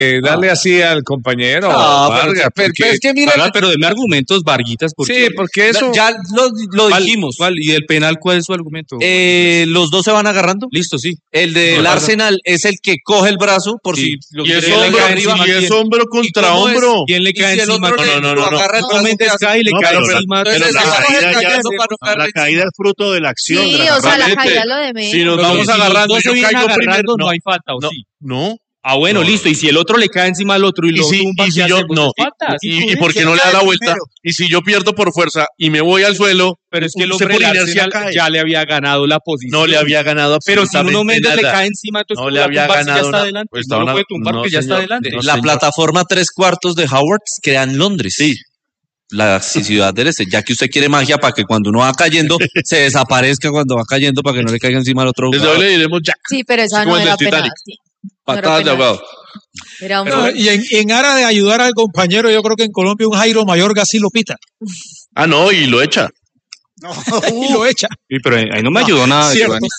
darle así al compañero. No, Vargas, pero es que mira, pero deme argumentos, Varguitas, porque sí, porque eso. ya lo dijimos. ¿Y el penal cuál es su argumento? Los dos se van agarrando. Listo, sí. El del Arsenal es el que coge el brazo por Sí. si lo Y es quiere hombro, caer arriba. y es hombro contra cómo es? hombro. ¿Quién le Y cae si el encima? otro No. lo agarra el brazo, Méndez ¿qué hace? cae y le No, cae pero encima. pero Entonces, la se va caída cayendo ya- para no caerle La caída es fruto de la acción. Sí, de la o sea, la realmente. caída lo de menos. Si nos Pero vamos si los agarrando, dos yo se vienen caigo primero. agarrando, no hay falta, ¿o sí? No. Ah, bueno, No. listo. Y si el otro le cae encima al otro y lo tumba, y si ¿qué yo hacemos? no, Es falta, sí, y por qué no le da la vuelta, y si yo pierdo por fuerza y me voy al suelo, pero es que el usted hombre por del inercia Arsenal cae. ya le había ganado la posición. No le había ganado Pero si absolutamente Nuno Méndez le nada. cae encima, entonces No le ¿cómo había tumbar si ya ganado está nada? adelante? Pues No lo estaba puede tumbar no, porque ya está señor. adelante. No, La señor. plataforma 3/4 de Howard queda en Londres. Sí. La ciudad del este, ya que usted quiere magia para que cuando uno va cayendo se desaparezca cuando va cayendo para que no le caiga encima al otro. Desde hoy le diremos Jack. Sí, pero esa como no el era del penal. Titanic. Sí. No era Patadas de penal. ahogado. Era un No, y en aras de ayudar al compañero, yo creo que en Colombia un Jairo Mayorga sí lo pita. Ah, no, y lo echa. Y lo echa. Sí, pero ahí no me ayudó nada. Cierto. Giovanni.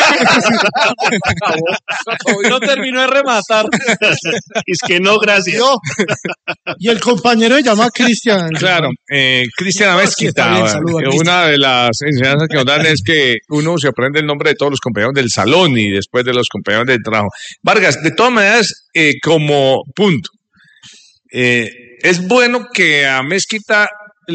No terminó de rematar. Es que no, gracias. Y el compañero se llama Cristian. Claro, Cristian Está Amezquita, bien, saludo a Cristian. una de las enseñanzas que nos dan es que uno se aprende el nombre de todos los compañeros del salón y después de los compañeros del trabajo. Vargas, de todas maneras, como punto, es bueno que a Mezquita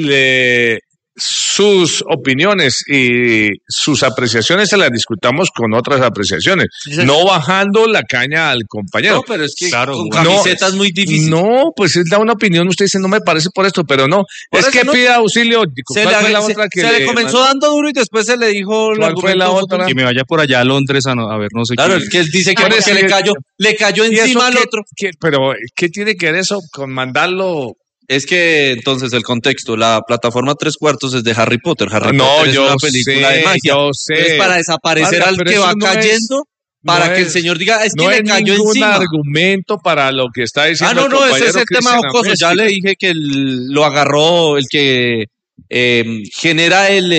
sus opiniones y sus apreciaciones se las discutamos con otras apreciaciones, no bajando la caña al compañero. No, pero es que Claro, con bueno. camiseta es muy difícil. No, pues él da una opinión, usted dice, no me parece por esto, pero no. Por es eso que no- pida auxilio. Se, ¿Cuál le, fue la se- otra que se le comenzó dando duro y después se le dijo el ¿Cuál fue la argumento otra? Que me vaya por allá a Londres a ver no sé Claro, qué. es que él dice que, Por porque eso le cayó ¿Y eso encima al qué- otro. pero, ¿qué tiene que ver eso con mandarlo? Es que entonces el contexto, la plataforma 3/4 es de Harry Potter. Harry No, Potter es yo una película sé, de magia. yo sé. Entonces, para desaparecer Vargas, al pero que eso va no es- cayendo, para no que el es- señor diga, es que No le es cayó ningún encima. argumento para lo que está diciendo. Ah, no, el ese es el compañero tema Cristian jocoso. Ya Amezquita. le dije que lo agarró el que genera el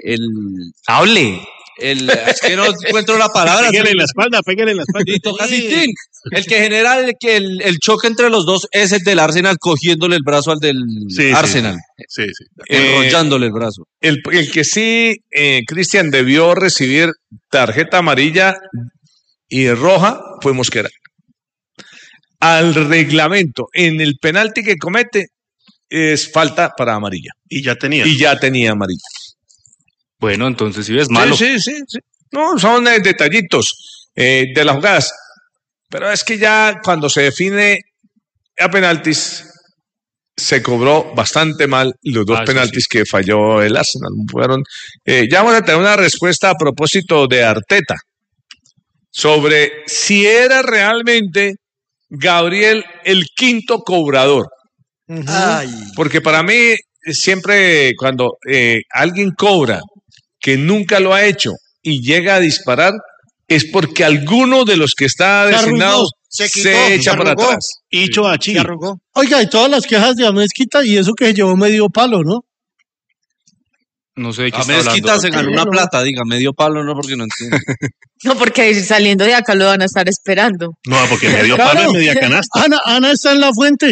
Hable. es que no encuentro la palabra. Pégale en la espalda, pégale en la espalda. Y toca así, tin. El que genera el choque entre los dos es el del Arsenal cogiéndole el brazo al del Sí, sí, Arsenal, Sí, sí. enrollándole el brazo. El que sí, Cristian, debió recibir tarjeta amarilla y roja fue Mosquera. Al reglamento, en el penalti que comete, es falta para amarilla. Y ya tenía. Y ya tenía amarilla. Bueno, entonces sí es malo. Sí. No, son detallitos de las jugadas. Pero es que ya cuando se define a penaltis, se cobró bastante mal los dos Eso penaltis que falló el Arsenal. Fueron, ya vamos a tener una respuesta a propósito de Arteta sobre si era realmente Gabriel el quinto cobrador. Porque para mí, siempre cuando alguien cobra que nunca lo ha hecho y llega a disparar, es porque alguno de los que está Se designado arrugó, se quitó, se echa se para arrugó. atrás. Hicho Achi. Se arrugó. Oiga, y todas las quejas de Amezquita y eso que se llevó medio palo, ¿no? No sé de qué A está Mezquita hablando. se ganó una plata, diga, medio palo, no, porque no entiendo. No, porque saliendo de acá lo van a estar esperando. No, porque medio palo Claro. y media canasta. Ana está en la fuente.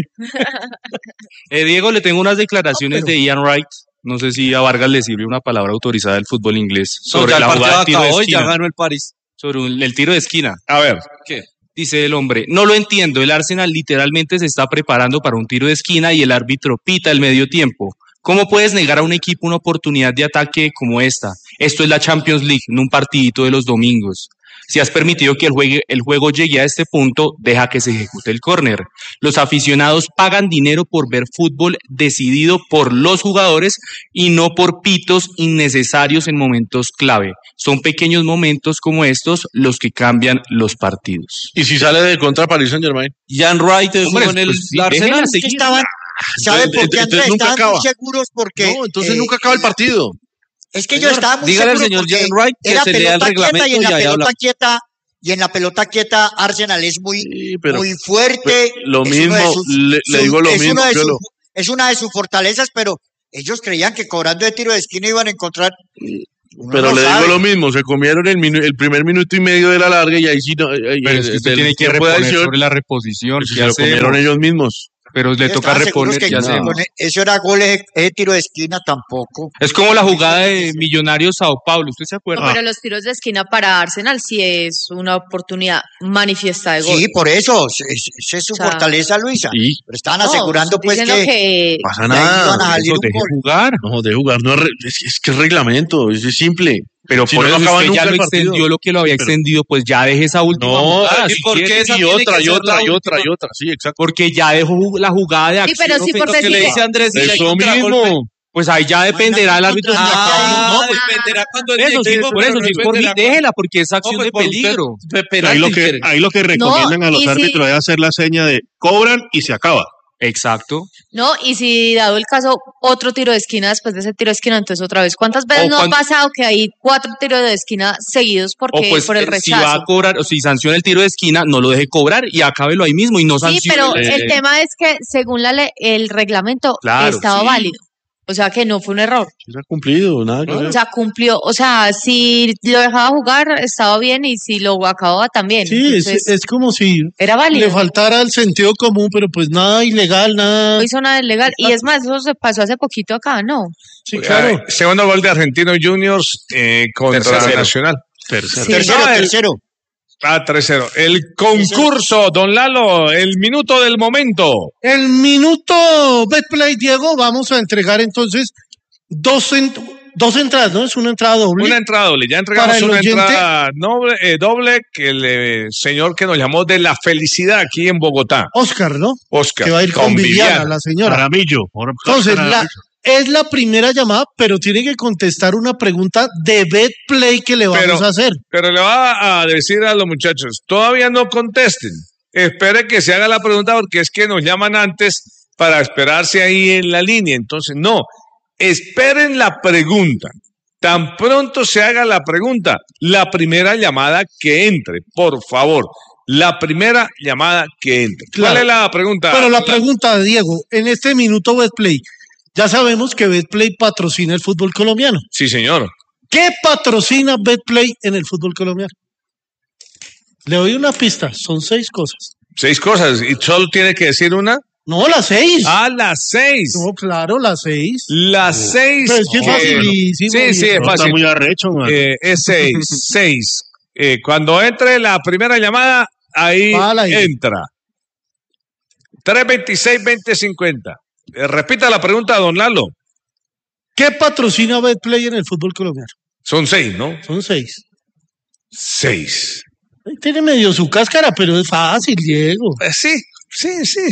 Diego, le tengo unas declaraciones de Ian Wright. No sé si a Vargas le sirve una palabra autorizada del fútbol inglés sobre Ya el la partido jugada de tiro de acabó y ya esquina. ganó el París. Sobre el tiro de esquina. A ver, ¿Qué? Dice el hombre, no lo entiendo, el Arsenal literalmente se está preparando para un tiro de esquina y el árbitro pita el medio tiempo. ¿Cómo puedes negar a un equipo una oportunidad de ataque como esta? Esto es la Champions League, no un partidito de los domingos. Si has permitido que el juego llegue a este punto, deja que se ejecute el córner. Los aficionados pagan dinero por ver fútbol decidido por los jugadores y no por pitos innecesarios en momentos clave. Son pequeños momentos como estos los que cambian los partidos. Y si sale de contra Paris Saint Germain. Jan Wright jugó en el pues sí, Arsenal. déjenla Es que seguir. estaban, ¿sabe por qué, Entonces Andrés? nunca Estaban acaba. muy seguros porque... Entonces nunca acaba el partido. Es que yo estaba muy dígale al seguro señor porque Jan Wright que era se lea el pelota quieta reglamento y en y la ahí pelota habla. quieta y en la pelota quieta Arsenal es muy, Sí, pero muy fuerte. lo es mismo, uno de sus- le digo lo es mismo, uno de yo sus- lo- es una de sus fortalezas, pero ellos creían que cobrando de tiro de esquina iban a encontrar Uno Pero no le sabe. digo lo mismo, se comieron el primer minuto y medio de la larga y ahí sí no. Pero es que usted tiene que reponer sobre la reposición. Si ¿Qué se lo hacemos? comieron ellos mismos. Pero le toca ¿Estaban seguros reponer. que ¿Qué hacemos? eso era gol, ese tiro de esquina tampoco? Es como la jugada de Millonarios Sao Paulo. ¿Usted se No, acuerda? pero los tiros de esquina para Arsenal sí es una oportunidad manifiesta de gol. Sí, por eso, esa es su O sea, fortaleza, Luisa. Sí. Pero estaban No, asegurando estoy pues diciendo que Pasa de ahí nada. iban a salir Eso, un deje gol. jugar. No, de jugar, no es que es reglamento, es simple. Pero Si por no, eso no acaba usted nunca ya lo el partido. extendió lo que lo había Pero- extendido, pues ya deje esa última No, jugada. ¿y si por qué quiere. esa y tiene otra, que y ser otra, la y otra, última? y otra, sí, exacto. Porque ya dejó la jugada de Sí, acción. pero sí por Lo que le decir dice Andrés, si hay Eso contragolpe. mismo. Pues ahí ya dependerá el árbitro. si la acaba o no, pues, dependerá cuando el eso sí, equipo, por eso, pero si no es por mí, dependerá cuando- déjela, porque es acción No, pues, de por usted, peligro. penalti, Ahí lo que recomiendan a los y si- árbitros es hacer la seña de cobran y se acaba. Exacto. no, y si dado el caso, otro tiro de esquina después de ese tiro de esquina, entonces otra vez. ¿Cuántas veces O no cuando- ha pasado que hay 4 tiros de esquina seguidos O porque pues por el si va a rechazo? cobrar, o si sanciona el tiro de esquina, no lo deje cobrar y acábelo ahí mismo y no Sí, sancione. pero el tema es que según el reglamento Claro, estaba sí. válido. O sea que no fue un error. Se ha cumplido, nada que O ver. sea, cumplió. O sea, si lo dejaba jugar, estaba bien, y si lo acababa también. Sí, Entonces, es como si era le válido. faltara el sentido común, pero pues nada ilegal, nada. No hizo nada ilegal. Y es más, eso se pasó hace poquito acá, ¿no? Sí, claro. Segundo gol de Argentinos Juniors contra Tercero. Nacional. Tercero. Sí. Tercero, No, tercero. 3-0. El concurso, don Lalo, el minuto del momento. El minuto Betplay, Diego, vamos a entregar entonces dos entradas, ¿no? Es una entrada doble. Una entrada doble. Ya entregamos Para el una oyente. entrada doble que el señor que nos llamó de la felicidad aquí en Bogotá, Oscar, ¿no? Oscar. Que va a ir con Viviana, la señora. Jaramillo. Entonces, es la primera llamada, pero tiene que contestar una pregunta de Betplay que le vamos a hacer. Pero le va a decir a los muchachos, todavía no contesten. Espere que se haga la pregunta porque es que nos llaman antes para esperarse ahí en la línea. Entonces, no, esperen la pregunta. Tan pronto se haga la pregunta, la primera llamada que entre, por favor. La primera llamada que entre. Claro. ¿Cuál es la pregunta? Pero la pregunta, Diego, en este minuto Betplay, ya sabemos que Betplay patrocina el fútbol colombiano. Sí, señor. ¿Qué patrocina Betplay en el fútbol colombiano? Le doy una pista, son 6 cosas. 6 cosas. ¿Y solo tiene que decir una? No, las 6. Ah, las 6. No, claro, las 6. Las 6. Pero es que es facilísimo. Sí, sí, es Diego. Está fácil. muy arrecho, man. Es 6. 6. Cuando entre la primera llamada, ahí Va al aire. entra. 326-2050. Repita la pregunta, don Lalo. ¿Qué patrocina Betplay en el fútbol colombiano? Son 6, ¿no? Son 6. 6. Tiene medio su cáscara, pero es fácil, Diego. Sí, sí, sí.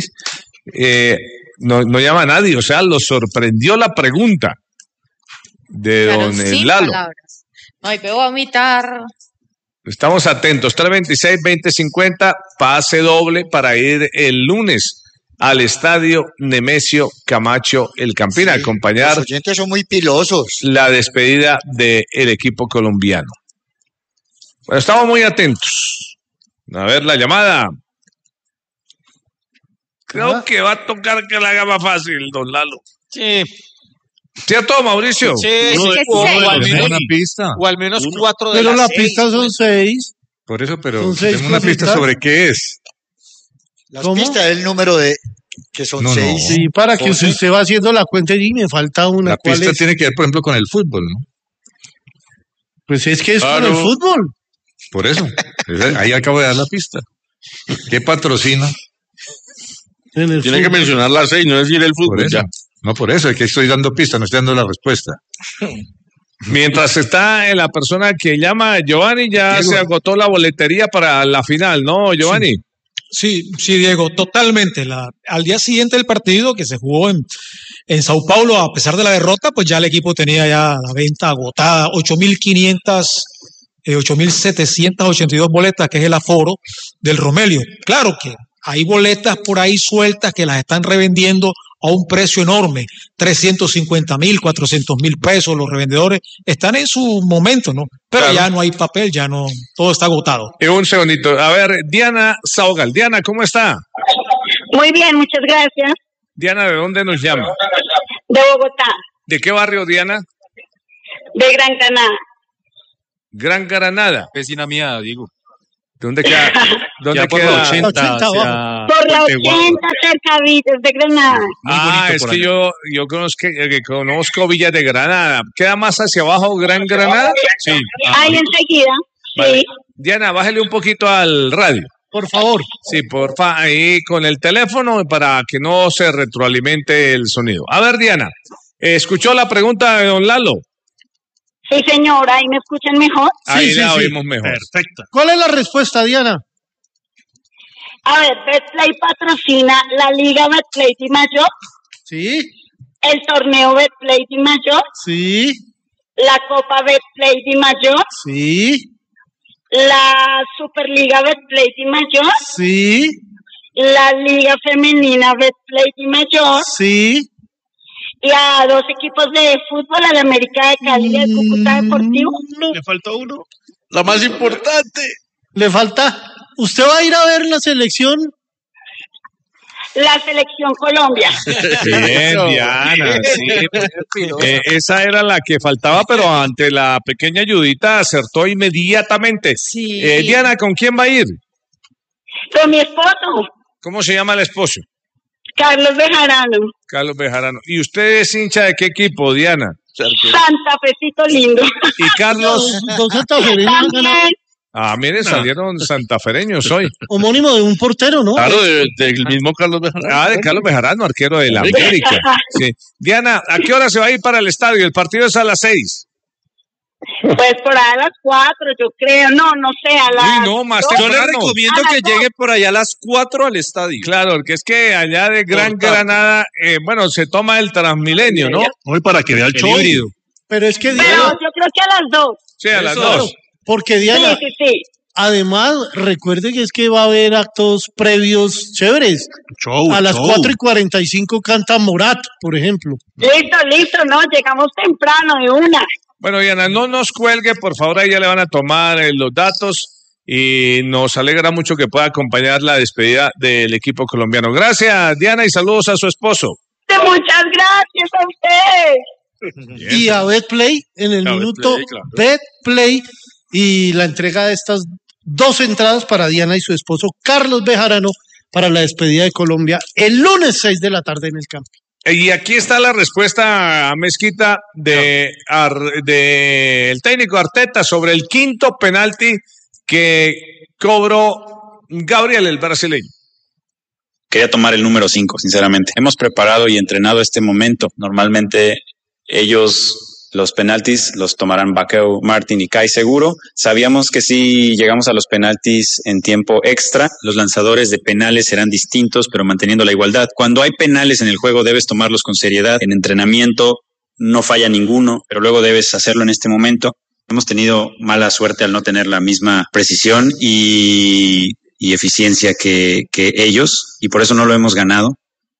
No llama a nadie, o sea, lo sorprendió la pregunta de Quedaron don sin Lalo. palabras. Ay, pero vomitar. Estamos atentos. 326-2050, pase doble para ir el lunes al estadio Nemesio Camacho El Campín a Sí, acompañar Los oyentes son muy pilosos. la despedida del equipo colombiano. Bueno, estamos muy atentos. A ver la llamada. Creo que va a tocar que la haga más fácil, don Lalo. Sí, ¿Cierto, Mauricio? sí, Es que o, seis. al menos, una pista. o al menos 4 de Pero las la 6. pista son 6. Por eso, pero Son 6 deme una pista cositas. sobre qué es. Las ¿Cómo? pistas del número de que son No, no. 6. Sí, para que José. usted va haciendo la cuenta y me falta una. La ¿Cuál pista es? tiene que ver, por ejemplo, con el fútbol, ¿no? Pues es que es con Claro. el fútbol. Por eso. Ahí acabo de dar la pista. ¿Qué patrocina? En el Tiene que fútbol. mencionar las 6, no decir el Por fútbol. eso. Ya. No, por eso, es que estoy dando pista, no estoy dando la respuesta. Mientras está en la persona que llama, Giovanni, ya Diego. se agotó la boletería para la final, ¿no, Giovanni? Sí, sí, Diego, totalmente. Al día siguiente del partido que se jugó en Sao Paulo, a pesar de la derrota, pues ya el equipo tenía ya la venta agotada, 8.782 boletas, que es el aforo del Romelio. Claro que hay boletas por ahí sueltas que las están revendiendo a un precio enorme, 350.000, 400.000 pesos. Los revendedores están en su momento, ¿no? Pero Claro. ya no hay papel, ya no, todo está agotado. Un segundito. A ver, Diana Saugal. Diana, ¿cómo está? Muy bien, muchas gracias. Diana, ¿de dónde nos llama? De Bogotá, ¿De qué barrio, Diana? de Gran Canadá. Gran Granada. Vecina mía, Diego. ¿Dónde queda? ¿Dónde Ya por queda? la 80, 80 hacia Por la Puente Guagua. 80 cerca de Granada. Muy Ah, bonito es por que allá. yo conozco Villas de Granada. ¿Queda más hacia abajo Gran Granada? Sí. Ahí enseguida. Vale. Sí. Diana, bájale un poquito al radio. Por favor. Sí, porfa, ahí con el teléfono para que no se retroalimente el sonido. A ver, Diana, ¿escuchó la pregunta de don Lalo? Sí, señora, ¿ahí me escuchan mejor? Ahí sí, la sí. oímos mejor. Perfecto. ¿Cuál es la respuesta, Diana? A ver, Betplay patrocina la Liga Betplay Di Mayor, Sí, el torneo Betplay Di Mayor, sí, la Copa Betplay Di Mayor, sí, la Superliga Betplay Di Mayor, sí, la Liga Femenina Betplay Di Mayor, sí. y a 2 equipos de fútbol, al América de Cali y el Cúcuta Deportivo. Le falta uno. La más importante. Le falta. ¿Usted va a ir a ver la selección? La Selección Colombia. Bien, Diana, sí. Esa era la que faltaba, pero ante la pequeña ayudita acertó inmediatamente. Sí. Diana, ¿con quién va a ir? Con mi esposo, ¿Cómo se llama el esposo? Carlos Bejarano. Carlos Bejarano. ¿Y usted es hincha de qué equipo, Diana? Santa Fecito lindo. Y Carlos. Dos santafereños han ganado. También. Ah, mire, salieron santafereños hoy. Homónimo de un portero, ¿no? Claro, del mismo Carlos Bejarano. Ah, de Carlos Bejarano, arquero de la América. Sí. Diana, ¿a qué hora se va a ir para el estadio? El partido es a las 6. Pues por ahí a las 4, yo creo. No sé, a las. Uy, no, más 2. Yo le temprano. recomiendo que llegue por allá a las 4 al estadio. Claro, porque es que allá de Gran Granada, bueno, se toma el Transmilenio, ¿no? Hoy para que vea el show. híbrido. Pero es que Pero Diana, yo creo que a las 2. Sí, a las Eso. 2. porque Sí, Diana, sí. además, recuerde que es que va a haber actos previos chéveres. Show, A las show. 4:45 canta Morat, por ejemplo. Listo, no, llegamos temprano de una. Bueno, Diana, no nos cuelgue, por favor, ahí ya le van a tomar los datos y nos alegra mucho que pueda acompañar la despedida del equipo colombiano. Gracias, Diana, y saludos a su esposo. Muchas gracias a ustedes. Y a Betplay en el A minuto Betplay, claro. Betplay y la entrega de estas 2 entradas para Diana y su esposo Carlos Bejarano para la despedida de Colombia el lunes 6 de la tarde en el campo. Y aquí está la respuesta, Mezquita, de el técnico Arteta sobre el quinto penalti que cobró Gabriel, el brasileño. Quería tomar el número 5, sinceramente. Hemos preparado y entrenado este momento. Normalmente ellos los penaltis los tomarán Baqueu, Martin y Kai seguro. Sabíamos que si llegamos a los penaltis en tiempo extra, los lanzadores de penales serán distintos, pero manteniendo la igualdad. Cuando hay penales en el juego debes tomarlos con seriedad. En entrenamiento no falla ninguno, pero luego debes hacerlo en este momento. Hemos tenido mala suerte al no tener la misma precisión y eficiencia que ellos, y por eso no lo hemos ganado.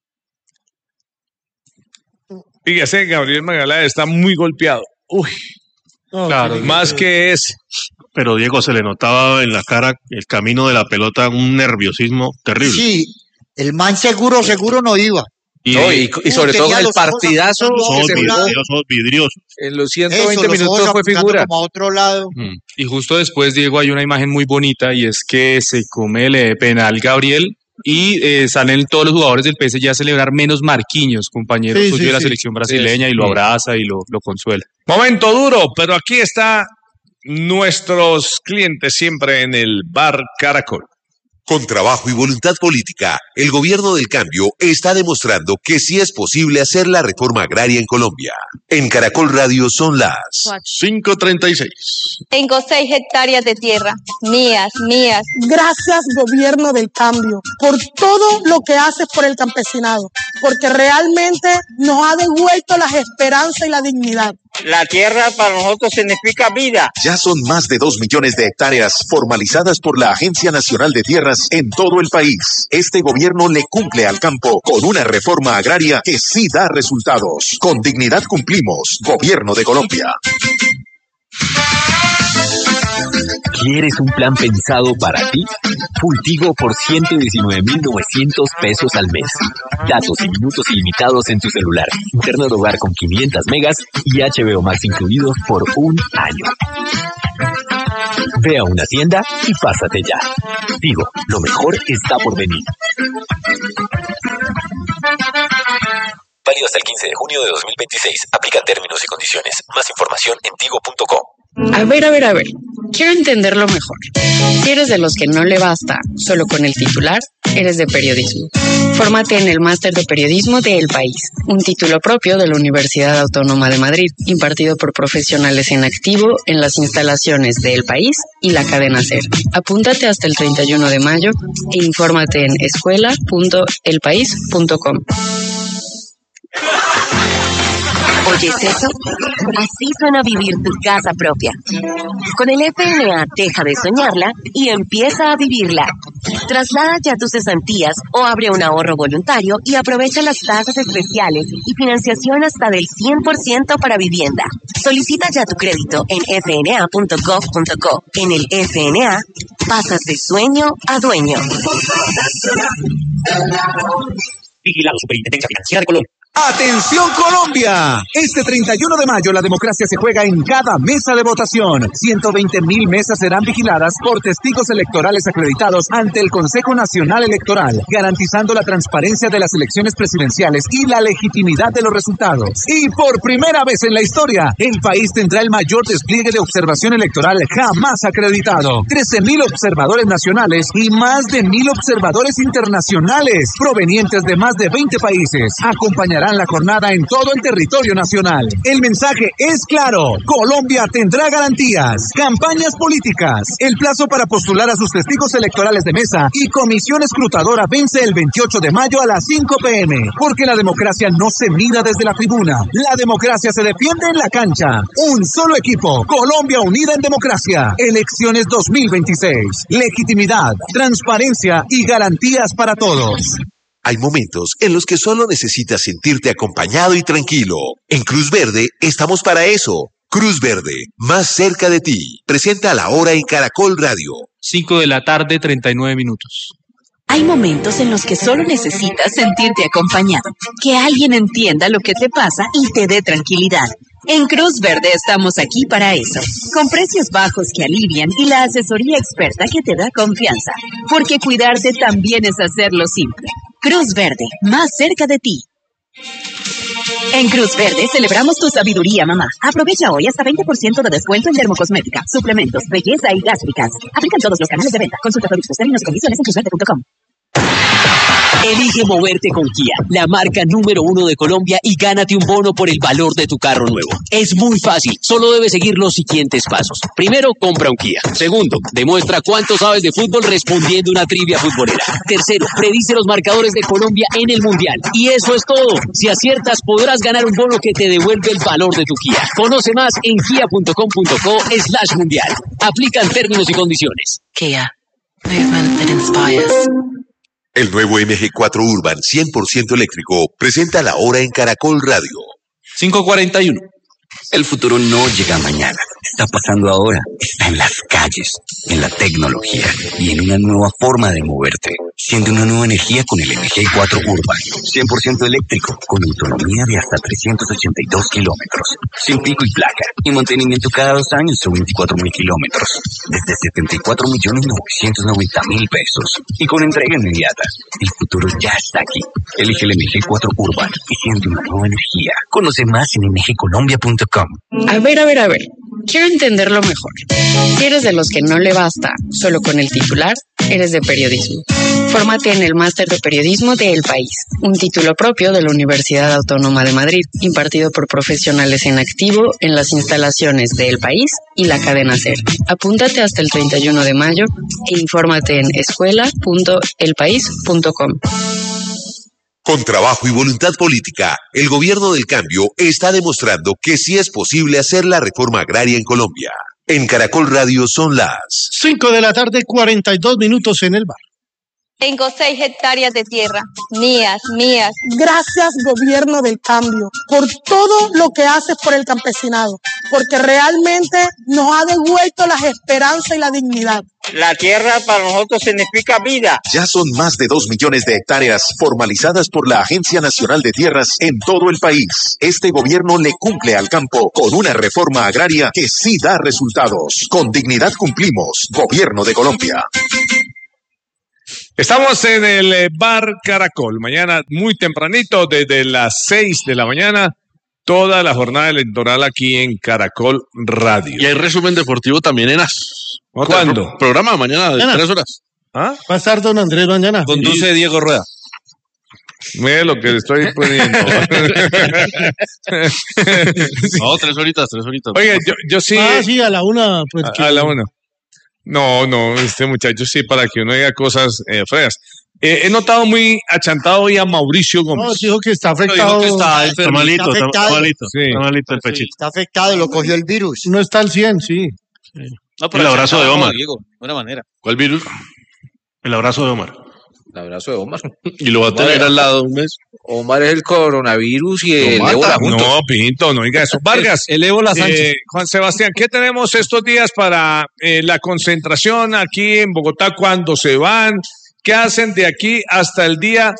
Fíjese, Gabriel Magaláes está muy golpeado. Uy, Claro. más que ese. Pero Diego, se le notaba en la cara el camino de la pelota un nerviosismo terrible. Sí, el man seguro no iba. Y sobre todo tenía el los ojos partidazo apuntando Ojos que se jugó vidriosos, ojos vidriosos. en los Eso, 120 los ojos minutos fue apuntando figura. como a otro lado. Y justo después, Diego, hay una imagen muy bonita y es que se come el penal Gabriel y salen todos los jugadores del PSG a celebrar menos Marquinhos, compañero Sí, suyo sí, de la sí. selección brasileña, y lo abraza y lo consuela. Momento duro, pero aquí está nuestros clientes siempre en el Bar Caracol. Con trabajo y voluntad política, el gobierno del cambio está demostrando que sí es posible hacer la reforma agraria en Colombia. En Caracol Radio son las 5:36. Tengo 6 hectáreas de tierra, mías. Gracias, gobierno del cambio, por todo lo que haces por el campesinado, porque realmente nos ha devuelto las esperanzas y la dignidad. La tierra para nosotros significa vida. Ya son más de 2 millones de hectáreas formalizadas por la Agencia Nacional de Tierras en todo el país. Este gobierno le cumple al campo con una reforma agraria que sí da resultados. Con dignidad cumplimos. Gobierno de Colombia. ¿Quieres un plan pensado para ti? Fultigo por 119.900 pesos al mes. Datos y minutos ilimitados en tu celular. Internet de hogar con 500 megas y HBO Max incluidos por un año. Ve a una tienda y pásate ya. Tigo, lo mejor está por venir. Válido hasta el 15 de junio de 2026. Aplican términos y condiciones. Más información en tigo.com. A ver. Quiero entenderlo mejor. Si eres de los que no le basta solo con el titular, eres de periodismo. Fórmate en el Máster de Periodismo de El País, un título propio de la Universidad Autónoma de Madrid, impartido por profesionales en activo en las instalaciones de El País y la cadena SER. Apúntate hasta el 31 de mayo e infórmate en escuela.elpaís.com. ¿Oyes eso? Así suena vivir tu casa propia. Con el FNA deja de soñarla y empieza a vivirla. Traslada ya tus cesantías o abre un ahorro voluntario y aprovecha las tasas especiales y financiación hasta del 100% para vivienda. Solicita ya tu crédito en fna.gov.co. En el FNA, pasas de sueño a dueño. Vigilado Superintendencia Financiera de Colombia. ¡Atención Colombia! Este 31 de mayo la democracia se juega en cada mesa de votación. 120.000 mesas serán vigiladas por testigos electorales acreditados ante el Consejo Nacional Electoral, garantizando la transparencia de las elecciones presidenciales y la legitimidad de los resultados. Y por primera vez en la historia, el país tendrá el mayor despliegue de observación electoral jamás acreditado. 13.000 observadores nacionales y más de 1.000 observadores internacionales, provenientes de más de 20 países, acompañarán la jornada en todo el territorio nacional. El mensaje es claro: Colombia tendrá garantías, campañas políticas. El plazo para postular a sus testigos electorales de mesa y comisión escrutadora vence el 28 de mayo a las 5 p.m. Porque la democracia no se mira desde la tribuna. La democracia se defiende en la cancha. Un solo equipo. Colombia unida en democracia. Elecciones 2026. Legitimidad, transparencia y garantías para todos. Hay momentos en los que solo necesitas sentirte acompañado y tranquilo. En Cruz Verde estamos para eso. Cruz Verde, más cerca de ti. Presenta la hora en Caracol Radio. 5 de la tarde, 39 minutos. Hay momentos en los que solo necesitas sentirte acompañado, que alguien entienda lo que te pasa y te dé tranquilidad. En Cruz Verde estamos aquí para eso, con precios bajos que alivian y la asesoría experta que te da confianza, porque cuidarte también es hacerlo simple. Cruz Verde, más cerca de ti. En Cruz Verde celebramos tu sabiduría, mamá. Aprovecha hoy hasta 20% de descuento en dermocosmética, suplementos, belleza y gástricas. Aplican todos los canales de venta. Consulta productos, términos y condiciones en cruzverde.com. Elige moverte con Kia, la marca número 1 de Colombia, y gánate un bono por el valor de tu carro nuevo. Es muy fácil, solo debes seguir los siguientes pasos. Primero, compra un Kia. Segundo, demuestra cuánto sabes de fútbol respondiendo una trivia futbolera. Tercero, predice los marcadores de Colombia en el Mundial. Y eso es todo. Si aciertas, podrás ganar un bono que te devuelve el valor de tu Kia. Conoce más en kia.com.co/mundial. Aplican términos y condiciones. Kia, movement that inspires. El nuevo MG4 Urban 100% eléctrico presenta la hora en Caracol Radio. 5:41. El futuro no llega mañana, está pasando ahora, está en las calles, en la tecnología y en una nueva forma de moverte. Siente una nueva energía con el MG4 Urban, 100% eléctrico, con autonomía de hasta 382 kilómetros, sin pico y placa, y mantenimiento cada 2 años o 24.000 kilómetros, desde 74.990.000 pesos, y con entrega inmediata. El futuro ya está aquí. Elige el MG4 Urban y siente una nueva energía. Conoce más en mgcolombia.com. A ver. Quiero entenderlo mejor. Si eres de los que no le basta solo con el titular, eres de periodismo. Fórmate en el Máster de Periodismo de El País, un título propio de la Universidad Autónoma de Madrid, impartido por profesionales en activo en las instalaciones de El País y la cadena SER. Apúntate hasta el 31 de mayo e infórmate en escuela.elpaís.com. Con trabajo y voluntad política, el gobierno del cambio está demostrando que sí es posible hacer la reforma agraria en Colombia. En Caracol Radio son las 5 de la tarde, 42 minutos en el bar. Tengo 6 hectáreas de tierra, mías. Gracias, gobierno del cambio, por todo lo que haces por el campesinado, porque realmente nos ha devuelto las esperanzas y la dignidad. La tierra para nosotros significa vida. Ya son más de 2 millones de hectáreas formalizadas por la Agencia Nacional de Tierras en todo el país. Este gobierno le cumple al campo con una reforma agraria que sí da resultados. Con dignidad cumplimos. Gobierno de Colombia. Estamos en el Bar Caracol. Mañana muy tempranito, desde las 6 de la mañana, toda la jornada electoral aquí en Caracol Radio. Y hay resumen deportivo también en AS. ¿Cuándo? Programa mañana de 3 horas. ¿Ah? Va a estar don Andrés mañana. Conduce Diego Rueda. Mire lo que le estoy poniendo. No, 3 horitas. Oiga, yo sí. Sí, a la 1. Pues, a la 1. No, este muchacho sí, para que uno diga cosas feas. He notado muy achantado hoy a Mauricio Gómez. No, dijo que está afectado. Dijo que está malito el pechito. Está afectado, lo cogió el virus. No está al 100, sí. No, el abrazo de Omar. Diego, buena manera. ¿Cuál virus? El abrazo de Omar. El abrazo de Omar. Y lo va a tener al lado un mes. Omar es el coronavirus y el ébola juntos. No, Pinto, no diga eso. Vargas. El ébola Sánchez. Juan Sebastián, ¿qué tenemos estos días para la concentración aquí en Bogotá? ¿Cuándo se van? ¿Qué hacen de aquí hasta el día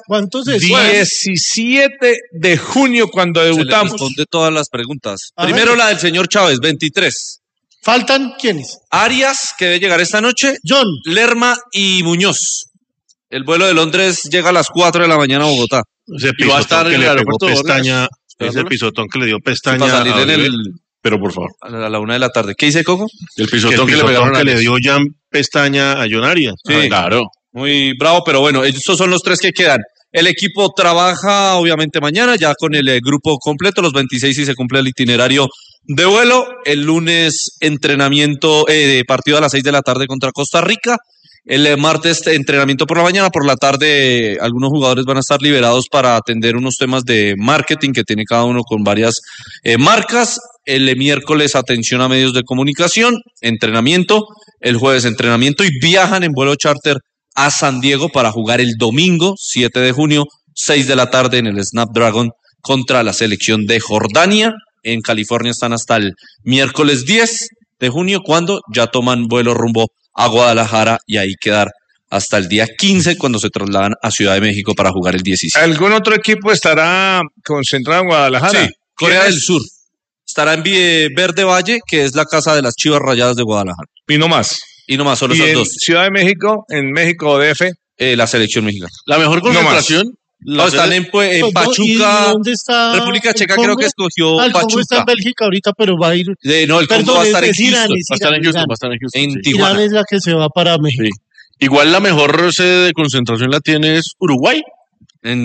17 de junio cuando debutamos? Se le responde todas las preguntas. Primero la del señor Chávez, 23. ¿Faltan quiénes? Arias, que debe llegar esta noche. John. Lerma y Muñoz. El vuelo de Londres llega a las 4 de la mañana a Bogotá. Ese pisotón que le pegó pestaña. Ese pisotón que le dio pestaña. Para salir en el... Pero por favor. A la 1 de la tarde. ¿Qué dice Coco? El pisotón que le dio Jan pestaña a John Arias. Sí, claro. Muy bravo, pero bueno, estos son los 3 que quedan. El equipo trabaja obviamente mañana ya con el grupo completo, los 26 y se cumple el itinerario de vuelo. El lunes entrenamiento, partido a las 6 de la tarde contra Costa Rica. El martes entrenamiento por la mañana, por la tarde algunos jugadores van a estar liberados para atender unos temas de marketing que tiene cada uno con varias marcas. El miércoles atención a medios de comunicación, entrenamiento. El jueves entrenamiento y viajan en vuelo charter a San Diego para jugar el domingo 7 de junio, 6 de la tarde en el Snapdragon contra la selección de Jordania. En California están hasta el miércoles 10 de junio cuando ya toman vuelo rumbo a Guadalajara y ahí quedar hasta el día 15 cuando se trasladan a Ciudad de México para jugar el 17. ¿Algún otro equipo estará concentrado en Guadalajara? Sí, Corea del Sur. Estará en Verde Valle, que es la casa de las Chivas Rayadas de Guadalajara. Y no más. Y no más, solo esos dos. Ciudad de México, en México DF. La selección mexicana. La mejor concentración. No, están en Pachuca. ¿Dónde está República Checa creo que escogió Pachuca. Está en Bélgica ahorita, pero va a ir. No, el Congo va a estar en Houston. Va a estar en Houston. En Tijuana. Irán es la que se va para México. Sí. Igual la mejor sede de concentración la tiene es Uruguay. En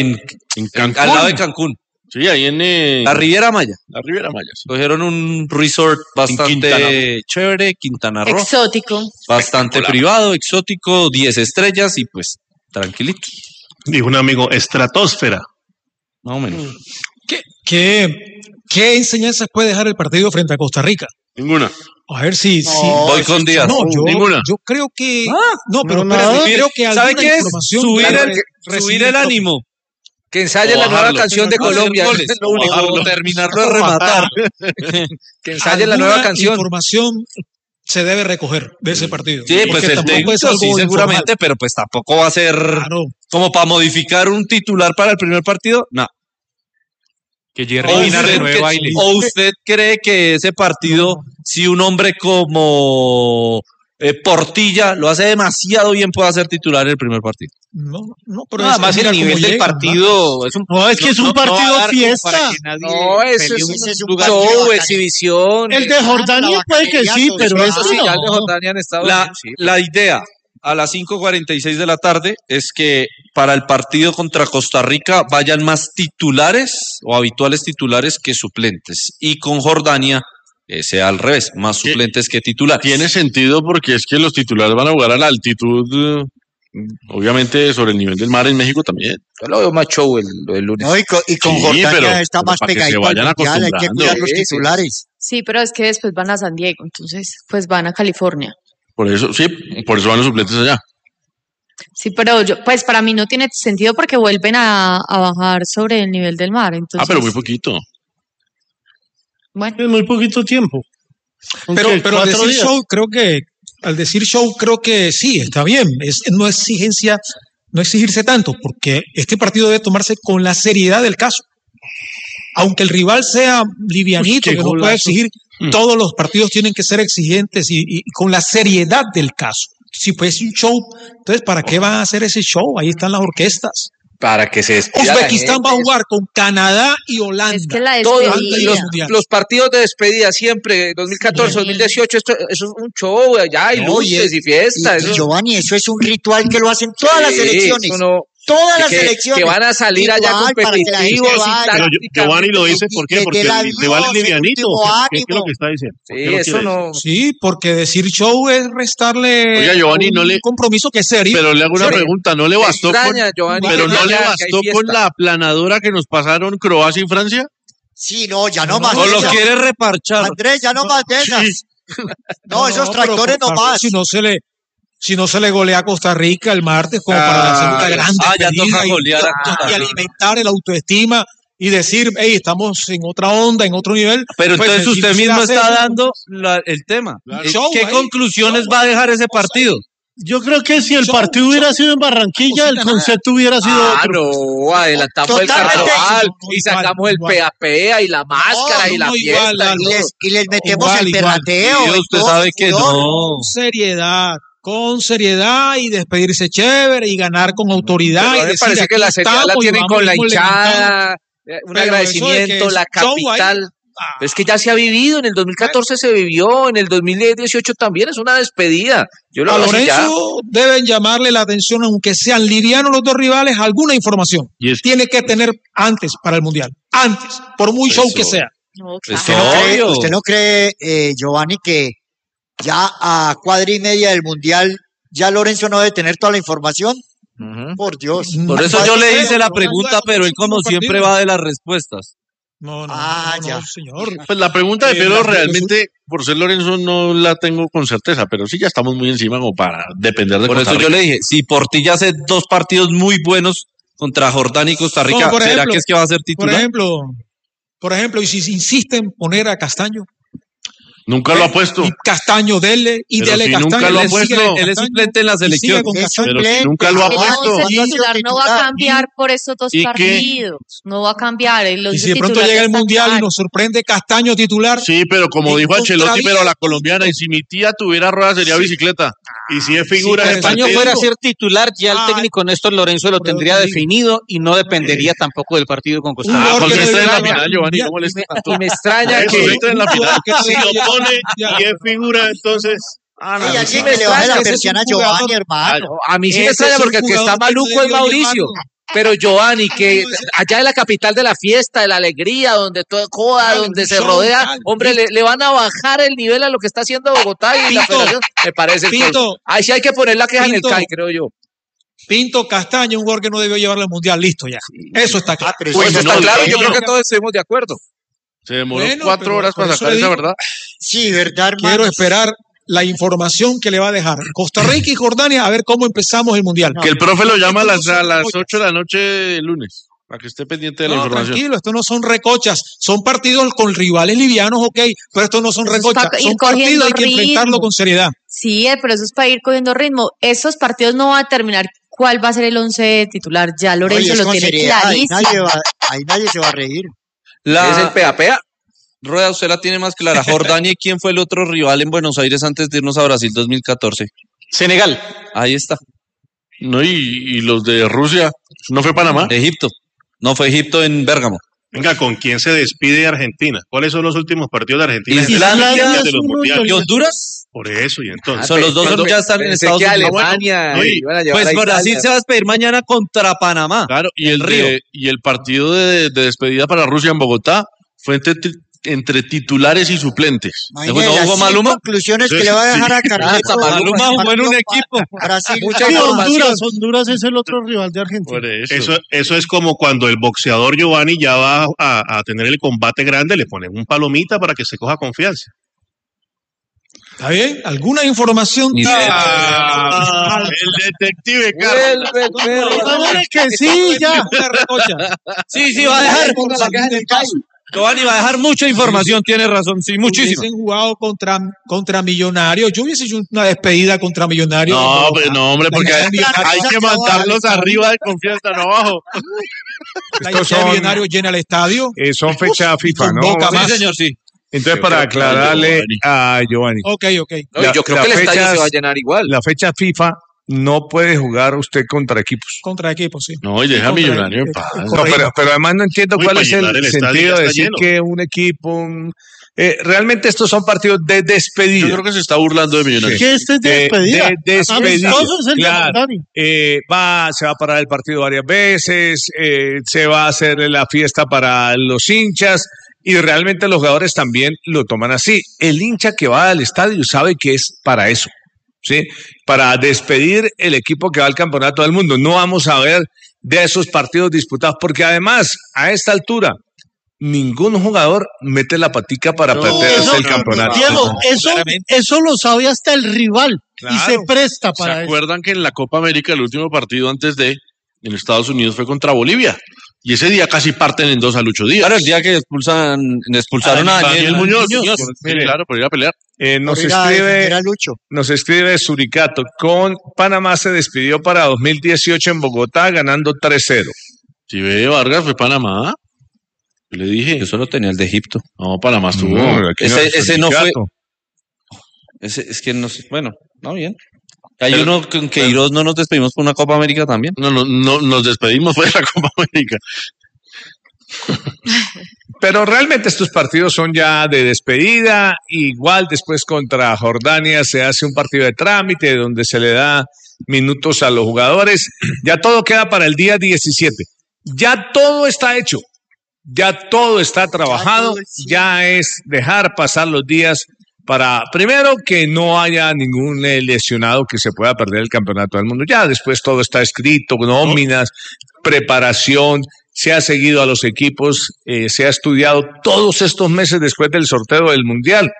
Cancún. Al lado de Cancún. Sí, ahí en la Riviera Maya. La Riviera Maya, sí. Cogieron un resort bastante chévere, Quintana Roo. Exótico. Bastante privado, exótico, 10 estrellas y pues tranquilito. Dijo un amigo, estratosfera. Más o menos. ¿Qué enseñanzas puede dejar el partido frente a Costa Rica? Ninguna. A ver si... Voy con Díaz. No, ninguna. Yo creo que... No, pero espérate, creo que ¿sabe qué es? Información Subir el ánimo. Que ensaye la nueva canción de Colombia. Terminarlo de rematar. Que ensaye la nueva canción. Información se debe recoger de ese partido. Sí, pues el técnico sí, seguramente, pero pues tampoco va a ser como para modificar un titular para el primer partido. No. Que Jerry Mina renueve baile. ¿O usted cree que ese partido, si un hombre como Portilla lo hace demasiado bien, puede ser titular en el primer partido? No, pero nada más el nivel del partido es un partido fiesta. No, eso es un show, exhibición. El de Jordania puede que sí, pero eso sí, ya el de Jordania han estado. La idea a las 5:46 de la tarde es que para el partido contra Costa Rica vayan más titulares o habituales titulares que suplentes. Y con Jordania sea al revés, más suplentes que titulares. Tiene sentido porque es que los titulares van a jugar a la altitud, obviamente sobre el nivel del mar en México también. Yo lo veo más show el lunes. No, y con Jordania está más pegadito al mundial, hay que cuidar los titulares. Sí, pero es que después van a San Diego, entonces pues van a California. Por eso, sí, por eso van los suplentes allá. Sí, pero pues para mí no tiene sentido porque vuelven a bajar sobre el nivel del mar. Entonces, pero muy poquito. Bueno. Es muy poquito tiempo. Pero al decir show, creo que sí, está bien. No exigirse tanto, porque este partido debe tomarse con la seriedad del caso. Aunque el rival sea livianito, que no puede exigir, todos los partidos tienen que ser exigentes y con la seriedad del caso. Si fuese un show, entonces ¿para qué van a hacer ese show? Ahí están las orquestas. Para que se despida. Uzbekistán va a jugar con Canadá y Holanda. Es que la Todos despedida. los partidos de despedida siempre, 2014, 2018, eso es un show, allá hay luces y fiestas. Y Giovanni, eso es un ritual que lo hacen todas las selecciones. Todas las selecciones. Que van a salir allá competitivos y pero Giovanni lo dice, ¿por qué? Porque el rival es livianito. ¿Qué es lo que está diciendo? Sí, eso no. Sí, porque decir show es restarle un compromiso que es serio. Pero le hago una pregunta, ¿no le bastó con la aplanadora que nos pasaron Croacia y Francia? Sí, no, ya no más. ¿O lo quiere reparchar? Andrés, ya no más de esas. No, esos tractores no más. Si no se le golea a Costa Rica el martes como para hacer una gran despedida y alimentar el autoestima y decir, hey, estamos en otra onda, en otro nivel. Pero pues, entonces usted mismo está dando el tema. Claro. ¿Qué conclusiones va a dejar ese partido? Yo creo que si el partido hubiera sido en Barranquilla, el concepto hubiera sido otro. No, adelantamos el carnaval y sacamos el pea y la máscara y la fiesta. Y les metemos el perrateo. Usted sabe que no. Con seriedad y despedirse chévere y ganar con autoridad. Pero y me parece que la seriedad la tienen con la hinchada, un agradecimiento, la capital. Es que ya se ha vivido, en el 2014 se vivió, en el 2018 también es una despedida. A Lorenzo deben llamarle la atención, aunque sean livianos los dos rivales, alguna información. Tiene que tener antes para el Mundial. Antes, por muy show que sea. No, claro. ¿Usted no cree, Giovanni, que ya a cuadra y media del Mundial ya Lorenzo no debe tener toda la información? Por Dios. Por eso yo le hice la pregunta, pero él como siempre va de las respuestas. No, señor. Pues la pregunta de Pedro realmente, por ser Lorenzo, no la tengo con certeza, pero sí ya estamos muy encima como para depender de Por Costa eso Rica. yo le dije, si Portilla hace 2 partidos muy buenos contra Jordania y Costa Rica, ¿será que es que va a ser titular? Por ejemplo, y si insisten en poner a Castaño. Nunca lo ha puesto. Y Castaño, dele Castaño. Nunca lo ha puesto. Él es suplente en la selección. Pero si nunca lo ha puesto. El titular no va a cambiar por esos 2 partidos. No va a cambiar. Y si de pronto llega el Mundial y nos sorprende Castaño titular. Sí, pero como dijo Ancelotti, pero a la colombiana, y si mi tía tuviera ruedas sería bicicleta. Y si es figura si de partido. Castaño fuera a ser titular, ya el técnico Néstor Lorenzo lo tendría definido y no dependería tampoco del partido con Costa Rica. Porque está en la final, Giovanni, ¿cómo le está? Y me extraña que entra en la final. Si lo pone y es figura, entonces. Y así que le baje la persiana a Giovanni, hermano. A mí sí me extraña porque el que está maluco es Mauricio. Pero Giovanni, que allá en la capital de la fiesta, de la alegría, donde todo joda, donde se rodea, hombre, le van a bajar el nivel a lo que está haciendo Bogotá y la federación. Me parece que ahí sí hay que poner la queja en el CAI, creo yo. Pinto Castaño, un jugador que no debió llevarlo al Mundial, listo ya. Eso está claro. Pues está claro, yo creo que todos estuvimos de acuerdo. Se demoró 4 horas para sacar esa verdad. Sí, verdad, hermano. Quiero esperar la información que le va a dejar Costa Rica y Jordania a ver cómo empezamos el Mundial. Que el profe lo llama a las 8 de la noche del lunes, para que esté pendiente de la información. Tranquilo, esto no son recochas, son partidos con rivales livianos, ok, pero estos no son recochas, son partidos, hay que enfrentarlo con seriedad. Sí, pero eso es para ir cogiendo ritmo. Esos partidos no van a terminar cuál va a ser el 11 titular, ya Lorenzo lo tiene clarísimo. Ahí nadie se va a reír. Es el pea. Rueda, usted la tiene más clara. Jordania, ¿quién fue el otro rival en Buenos Aires antes de irnos a Brasil 2014? Senegal. Ahí está. No, y los de Rusia, ¿no fue Panamá? Egipto. No, fue Egipto en Bérgamo. Venga, ¿con quién se despide Argentina? ¿Cuáles son los últimos partidos de Argentina? Islandia de los mundiales. ¿Y Honduras? Por eso, y entonces. Son los dos ya están en Estados Unidos. Alemania. Pues Brasil se va a despedir mañana contra Panamá. Claro, y el partido de despedida para Rusia en Bogotá fue entre titulares y suplentes. ¿Jugó Maluma? Conclusiones que le va a dejar a Carlitos. Maluma jugó en un equipo. Brasil. Honduras es el otro rival de Argentina. Eso es como cuando el boxeador Giovanni ya va a tener el combate grande, le ponen un palomita para que se coja confianza. ¿Está bien? ¿Alguna información? El detective Carlos. Que sí, ya. Sí, va a dejar. Giovanni va a dejar mucha información, tiene razón, sí, muchísimo. Hubiesen jugado contra Millonarios. Yo hubiese hecho una despedida contra Millonarios. No, hombre, porque hay que mandarlos arriba de confianza, no abajo. La hinchada de Millonarios llena el estadio. Son fechas FIFA, ¿no? Sí, señor, sí. Entonces, para aclararle a Giovanni. Ok. Yo creo que el estadio se va a llenar igual. La fecha FIFA no puede jugar usted contra equipos. Contra equipos, sí. No, y deja Millonario en paz. No, pero además no entiendo cuál es el sentido de decir que un equipo... realmente estos son partidos de despedida. Yo creo que se está burlando de Millonarios. ¿Qué este es de despedida? De despedida. Claro. Se va a parar el partido varias veces, se va a hacer la fiesta para los hinchas y realmente los jugadores también lo toman así. El hincha que va al estadio sabe que es para eso, ¿sí? Para despedir el equipo que va al campeonato del mundo. No vamos a ver de esos partidos disputados porque además a esta altura ningún jugador mete la patica para perderse el campeonato. Diego, eso lo sabe hasta el rival y se presta para eso. ¿Se acuerdan que en la Copa América el último partido antes de en Estados Unidos fue contra Bolivia? Y ese día casi parten en dos a Lucho Díaz. Claro, el día que expulsaron a Daniel Muñoz. Sí, claro, por ir a pelear. Nos escribe Suricato. Con Panamá se despidió para 2018 en Bogotá ganando 3-0. Si ve Vargas fue Panamá. Yo le dije. Yo solo tenía el de Egipto. No, Panamá estuvo. Ese no fue. Es que no sé. Bueno, no, bien. Hay uno con que Queiroz no nos despedimos por una Copa América también. No, nos despedimos fue de la Copa América. Pero realmente estos partidos son ya de despedida. Igual después contra Jordania se hace un partido de trámite donde se le da minutos a los jugadores. Ya todo queda para el día 17. Ya todo está hecho. Ya todo está trabajado. Ya es dejar pasar los días para, primero, que no haya ningún lesionado que se pueda perder el campeonato del mundo. Ya después todo está escrito, nóminas, preparación, se ha seguido a los equipos, se ha estudiado todos estos meses después del sorteo del Mundial.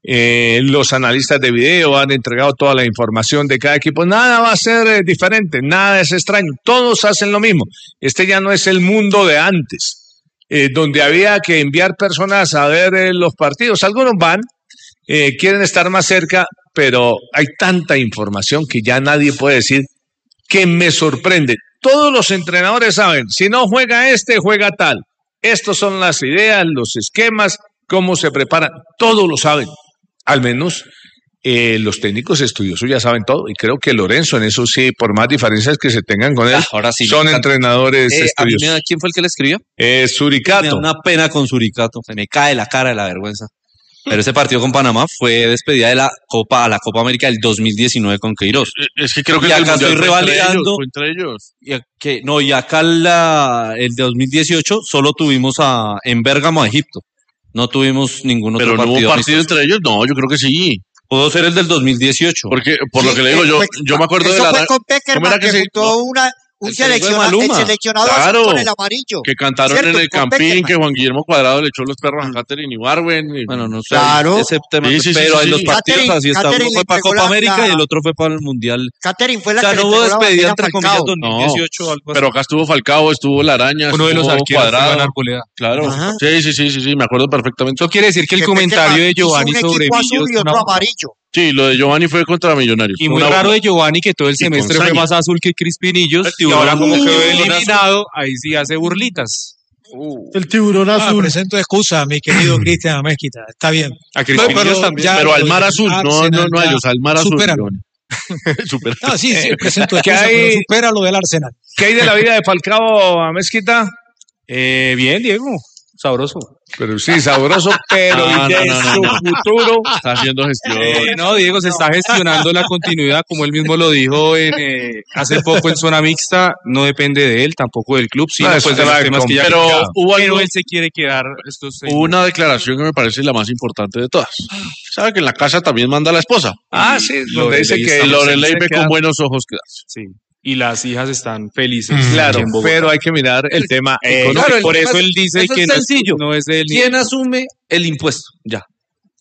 Los analistas de video han entregado toda la información de cada equipo. Nada va a ser diferente, nada es extraño, todos hacen lo mismo. Este ya no es el mundo de antes, donde había que enviar personas a ver los partidos. Algunos van, quieren estar más cerca, pero hay tanta información que ya nadie puede decir que me sorprende. Todos los entrenadores saben, si no juega este, juega tal. Estos son las ideas, los esquemas, cómo se preparan, todos lo saben. Al menos los técnicos estudiosos ya saben todo, y creo que Lorenzo en eso sí, por más diferencias que se tengan con él, ahora sí, son entrenadores estudiosos. ¿Quién fue el que le escribió? Suricato. Me da una pena con Suricato, se me cae la cara de la vergüenza. Pero ese partido con Panamá fue despedida de la Copa América del 2019 con Queiroz. Es que creo que y acá estoy revalidando. Entre ellos. Y acá el de 2018 solo tuvimos en Bérgamo a Egipto. No tuvimos ningún otro partido. ¿Pero no hubo partido entre ellos? No, yo creo que sí. Pudo ser el del 2018. Porque, por lo que le digo, yo me acuerdo de la... Eso fue con Peckerman, que juntó un seleccionado claro, con el amarillo. Que cantaron en el Campín, que Juan Guillermo Cuadrado le echó los perros a Catherine y Barwen. Bueno, no sé, claro. Ese tema, pero hay los partidos así está. Uno fue para Copa América y el otro fue para el Mundial. Catherine fue la que no hubo despedida entre comillas 2018 o algo así. Pero acá estuvo Falcao, estuvo La Araña, uno de los arqueros Cuadrado. Claro. Sí, me acuerdo perfectamente. Eso quiere decir que el comentario de Giovanni sobre Millos amarillo. Sí, lo de Giovanni fue contra Millonarios. Y muy raro de Giovanni que todo el semestre fue más azul que Crispinillos y ahora como quedó eliminado, ahí sí hace burlitas. El tiburón azul. Presento excusa, mi querido Cristian Amezquita. Está bien. A Crispinillos también. Pero al mar azul, no a ellos, al mar azul. Supéralo. Sí, presento excusa, pero supera lo del Arsenal. ¿Qué hay de la vida de Falcao, Amezquita? Bien, Diego. Sabroso. Pero sí, sabroso, pero su futuro. Está haciendo gestión. No, Diego, se está gestionando la continuidad, como él mismo lo dijo hace poco en Zona Mixta. No depende de él, tampoco del club, sino pues de los temas que ya pero él se quiere quedar hubo una declaración que me parece la más importante de todas. ¿Sabe que en la casa también manda la esposa? Sí, donde dice que Lorelei ve con buenos ojos quedarse. Sí. Y las hijas están felices. Claro, pero hay que mirar el tema económico. Por eso él dice que es sencillo. No es él. ¿Quién asume el impuesto? Ya.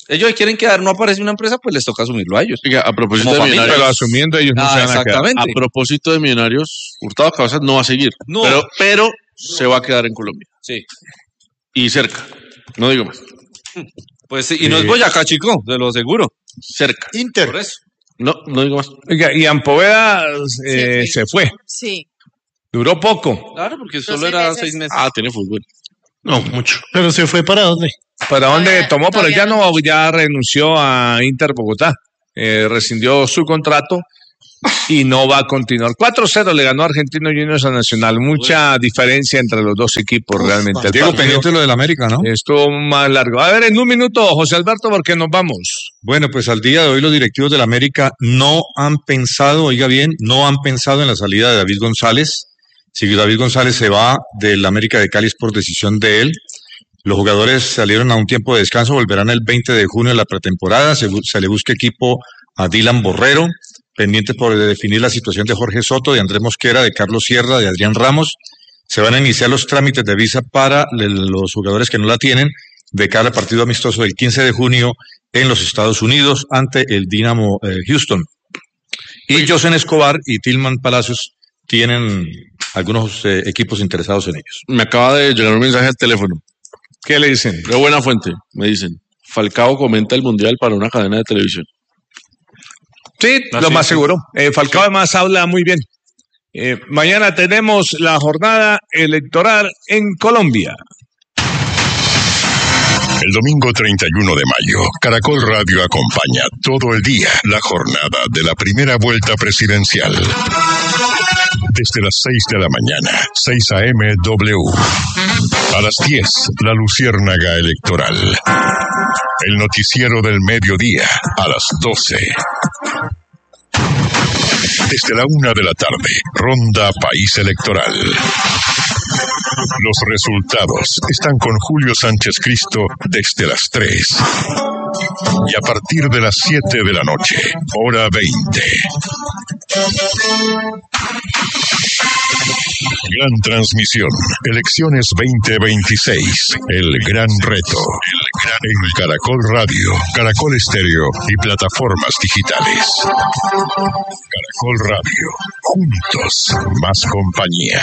Ellos quieren quedar, no aparece una empresa, pues les toca asumirlo a ellos. Oiga, a propósito Como de familia. Millonarios. Pero asumiendo ellos no se van a quedar. Exactamente. A propósito de Millonarios, Hurtado Cabezas no va a seguir. No. Pero se va a quedar en Colombia. Sí. Y cerca. No digo más. Pues sí, y no es Boyacá, chico, te lo aseguro. Cerca. Inter. Por eso. No digo más. Oiga, y Ampoveda se fue. Sí. Duró poco. Claro, porque Los solo 6 era meses. 6 meses. Tiene fútbol. No, mucho. Pero se fue para dónde? ¿Para dónde tomó? Pero todavía ya no. ya renunció a Inter Bogotá. Rescindió su contrato y no va a continuar. 4-0 le ganó Argentino Juniors a Nacional. Mucha diferencia entre los dos equipos realmente. El Diego, partido pendiente de lo del América, ¿no? estuvo más largo. A ver, en un minuto, José Alberto, porque nos vamos. Bueno, pues al día de hoy los directivos del América no han pensado, oiga bien, no han pensado en la salida de David González. Si David González se va del América de Cali es por decisión de él. Los jugadores salieron a un tiempo de descanso, volverán el 20 de junio de la pretemporada. Se le busca equipo a Dylan Borrero, pendiente por definir la situación de Jorge Soto, de Andrés Mosquera, de Carlos Sierra, de Adrián Ramos. Se van a iniciar los trámites de visa para los jugadores que no la tienen de cara al partido amistoso del 15 de junio en los Estados Unidos ante el Dynamo Houston. Y Josen Escobar y Tillman Palacios tienen algunos equipos interesados en ellos. Me acaba de llegar un mensaje al teléfono. ¿Qué le dicen? De buena fuente, me dicen. Falcao comenta el Mundial para una cadena de televisión. Sí, lo más seguro. Falcao además habla muy bien. Mañana tenemos la jornada electoral en Colombia. El domingo 31 de mayo, Caracol Radio acompaña todo el día la jornada de la primera vuelta presidencial. Desde las 6 de la mañana, 6 a.m. W. A las 10, la Luciérnaga Electoral. El noticiero del mediodía, a las 12. Desde la 1 de la tarde, Ronda País Electoral. Los resultados están con Julio Sánchez Cristo desde las 3. Y a partir de las 7 de la noche, hora 20. Gran transmisión. Elecciones 2026. El gran reto. En Caracol Radio, Caracol Estéreo y plataformas digitales. Caracol Radio. Juntos. Más compañía.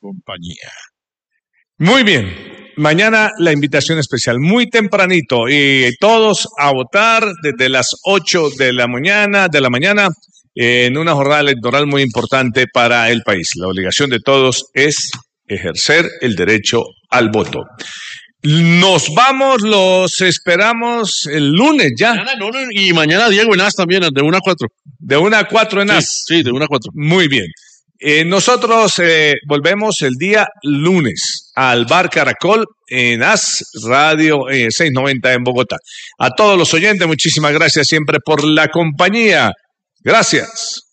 Muy bien. Mañana la invitación especial, muy tempranito, y todos a votar desde las 8 de la mañana, en una jornada electoral muy importante para el país. La obligación de todos es ejercer el derecho al voto. Nos vamos, los esperamos el lunes ya. Y mañana Diego en AS también, de 1 a 4. De 1 a 4 en AS. Sí, de 1 a 4. Muy bien. Nosotros volvemos el día lunes al Bar Caracol en AS Radio 690 en Bogotá. A todos los oyentes, muchísimas gracias siempre por la compañía. Gracias.